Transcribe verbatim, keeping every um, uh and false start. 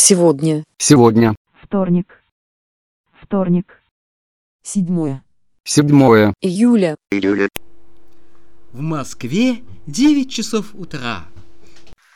Сегодня. Сегодня. Вторник. Вторник. Седьмое. Седьмое. Июля. В Москве девять часов утра.